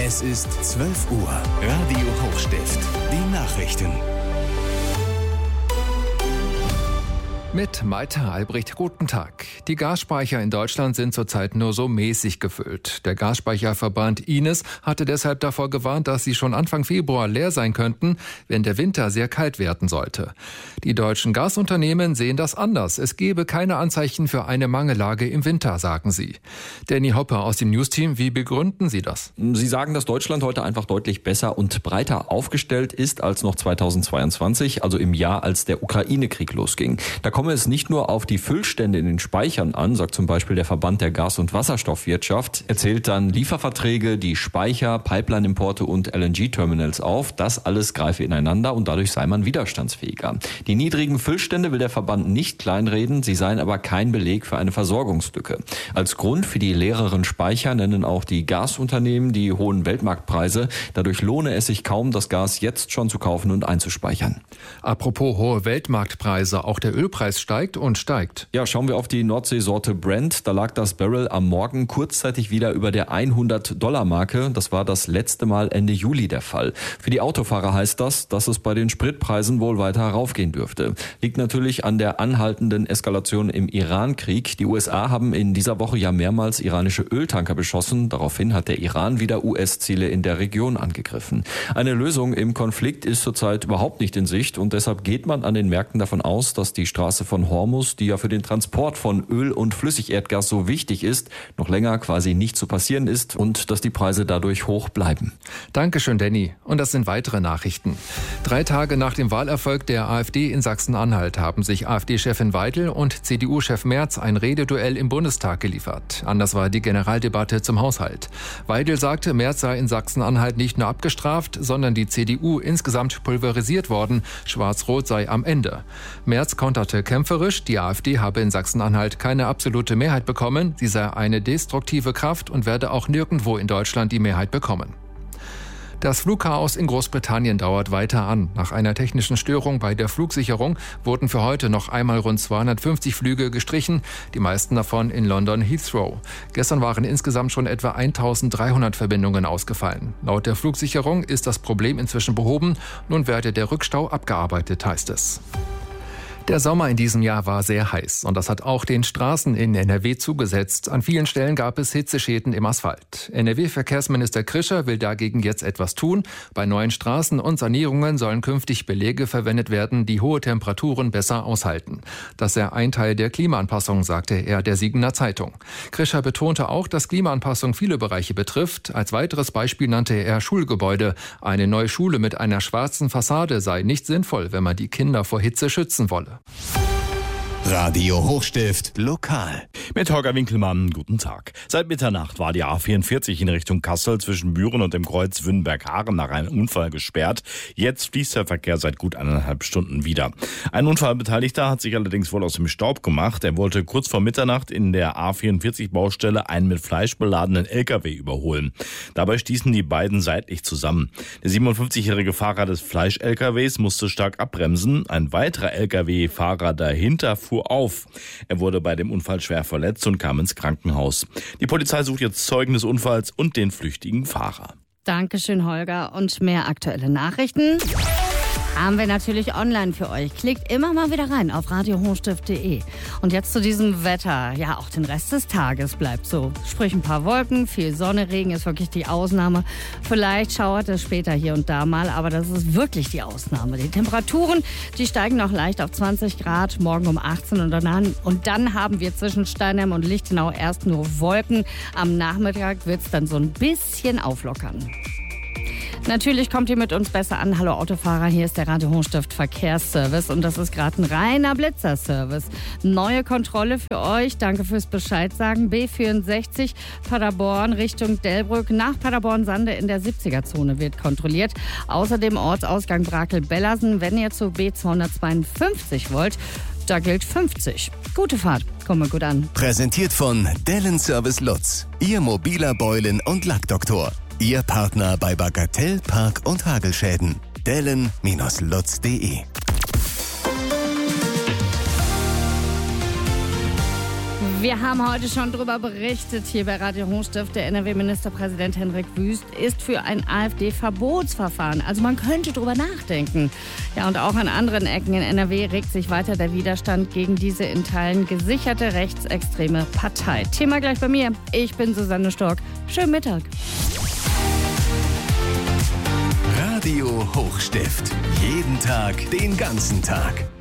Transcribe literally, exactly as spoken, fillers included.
Es ist zwölf Uhr. Radio Hochstift. Die Nachrichten. Mit Maita Albrecht, guten Tag. Die Gasspeicher in Deutschland sind zurzeit nur so mäßig gefüllt. Der Gasspeicherverband I N E S hatte deshalb davor gewarnt, dass sie schon Anfang Februar leer sein könnten, wenn der Winter sehr kalt werden sollte. Die deutschen Gasunternehmen sehen das anders. Es gebe keine Anzeichen für eine Mangellage im Winter, sagen sie. Danny Hopper aus dem Newsteam, wie begründen Sie das? Sie sagen, dass Deutschland heute einfach deutlich besser und breiter aufgestellt ist als noch zweitausendzweiundzwanzig, also im Jahr, als der Ukraine-Krieg losging. Da komme es nicht nur auf die Füllstände in den Speichern an, sagt zum Beispiel der Verband der Gas- und Wasserstoffwirtschaft. Er zählt dann Lieferverträge, die Speicher, Pipeline-Importe und L N G-Terminals auf. Das alles greife ineinander und dadurch sei man widerstandsfähiger. Die niedrigen Füllstände will der Verband nicht kleinreden, sie seien aber kein Beleg für eine Versorgungslücke. Als Grund für die leereren Speicher nennen auch die Gasunternehmen die hohen Weltmarktpreise. Dadurch lohne es sich kaum, das Gas jetzt schon zu kaufen und einzuspeichern. Apropos hohe Weltmarktpreise, auch der Ölpreis steigt und steigt. Ja, schauen wir auf die Nordseesorte Brent. Da lag das Barrel am Morgen kurzzeitig wieder über der hundert-Dollar-Marke. Das war das letzte Mal Ende Juli der Fall. Für die Autofahrer heißt das, dass es bei den Spritpreisen wohl weiter raufgehen dürfte. Liegt natürlich an der anhaltenden Eskalation im Iran-Krieg. Die U S A haben in dieser Woche ja mehrmals iranische Öltanker beschossen. Daraufhin hat der Iran wieder U S-Ziele in der Region angegriffen. Eine Lösung im Konflikt ist zurzeit überhaupt nicht in Sicht und deshalb geht man an den Märkten davon aus, dass die Straße von Hormuz, die ja für den Transport von Öl und Flüssigerdgas so wichtig ist, noch länger quasi nicht zu passieren ist und dass die Preise dadurch hoch bleiben. Dankeschön, Danny. Und das sind weitere Nachrichten. Drei Tage nach dem Wahlerfolg der AfD in Sachsen-Anhalt haben sich AfD-Chefin Weidel und C D U-Chef Merz ein Rededuell im Bundestag geliefert. Anders war die Generaldebatte zum Haushalt. Weidel sagte, Merz sei in Sachsen-Anhalt nicht nur abgestraft, sondern die C D U insgesamt pulverisiert worden. Schwarz-Rot sei am Ende. Merz konterte kämpferisch, die AfD habe in Sachsen-Anhalt keine absolute Mehrheit bekommen. Sie sei eine destruktive Kraft und werde auch nirgendwo in Deutschland die Mehrheit bekommen. Das Flugchaos in Großbritannien dauert weiter an. Nach einer technischen Störung bei der Flugsicherung wurden für heute noch einmal rund zweihundertfünfzig Flüge gestrichen, die meisten davon in London Heathrow. Gestern waren insgesamt schon etwa eintausenddreihundert Verbindungen ausgefallen. Laut der Flugsicherung ist das Problem inzwischen behoben. Nun werde der Rückstau abgearbeitet, heißt es. Der Sommer in diesem Jahr war sehr heiß und das hat auch den Straßen in N R W zugesetzt. An vielen Stellen gab es Hitzeschäden im Asphalt. N R W-Verkehrsminister Krischer will dagegen jetzt etwas tun. Bei neuen Straßen und Sanierungen sollen künftig Belege verwendet werden, die hohe Temperaturen besser aushalten. Das sei ein Teil der Klimaanpassung, sagte er der Siegener Zeitung. Krischer betonte auch, dass Klimaanpassung viele Bereiche betrifft. Als weiteres Beispiel nannte er Schulgebäude. Eine neue Schule mit einer schwarzen Fassade sei nicht sinnvoll, wenn man die Kinder vor Hitze schützen wolle. Radio Hochstift lokal. Mit Holger Winkelmann, guten Tag. Seit Mitternacht war die A vierundvierzig in Richtung Kassel zwischen Büren und dem Kreuz Wünnberg-Haaren nach einem Unfall gesperrt. Jetzt fließt der Verkehr seit gut eineinhalb Stunden wieder. Ein Unfallbeteiligter hat sich allerdings wohl aus dem Staub gemacht. Er wollte kurz vor Mitternacht in der A vierundvierzig-Baustelle einen mit Fleisch beladenen L K W überholen. Dabei stießen die beiden seitlich zusammen. Der siebenundfünfzigjährige Fahrer des Fleisch-L K Ws musste stark abbremsen. Ein weiterer L K W-Fahrer dahinter fuhr auf. Er wurde bei dem Unfall schwer verletzt und kam ins Krankenhaus. Die Polizei sucht jetzt Zeugen des Unfalls und den flüchtigen Fahrer. Dankeschön, Holger. Und mehr aktuelle Nachrichten haben wir natürlich online für euch. Klickt immer mal wieder rein auf radio hochstift punkt de. Und jetzt zu diesem Wetter. Ja, auch den Rest des Tages bleibt so. Sprich ein paar Wolken, viel Sonne, Regen ist wirklich die Ausnahme. Vielleicht schauert es später hier und da mal, aber das ist wirklich die Ausnahme. Die Temperaturen, die steigen noch leicht auf zwanzig Grad, morgen um achtzehn und dann, und dann haben wir zwischen Steinheim und Lichtenau erst nur Wolken. Am Nachmittag wird es dann so ein bisschen auflockern. Natürlich kommt ihr mit uns besser an. Hallo Autofahrer, hier ist der Radio Hochstift Verkehrsservice und das ist gerade ein reiner Blitzerservice. Neue Kontrolle für euch, danke fürs Bescheid sagen. B vierundsechzig Paderborn Richtung Delbrück nach Paderborn-Sande in der siebziger-Zone wird kontrolliert. Außerdem Ortsausgang Brakel-Bellersen, wenn ihr zu B zweihundertzweiundfünfzig wollt. Da gilt fünfzig. Gute Fahrt, komme gut an. Präsentiert von Dellen Service Lutz, Ihr mobiler Beulen- und Lackdoktor. Ihr Partner bei Bagatell, Park- und Hagelschäden. Dellen Lutz punkt de. Wir haben heute schon darüber berichtet hier bei Radio Hochstift. Der N R W-Ministerpräsident Hendrik Wüst ist für ein AfD-Verbotsverfahren. Also man könnte drüber nachdenken. Ja, und auch an anderen Ecken in N R W regt sich weiter der Widerstand gegen diese in Teilen gesicherte rechtsextreme Partei. Thema gleich bei mir. Ich bin Susanne Stork. Schönen Mittag. Radio Hochstift. Jeden Tag, den ganzen Tag.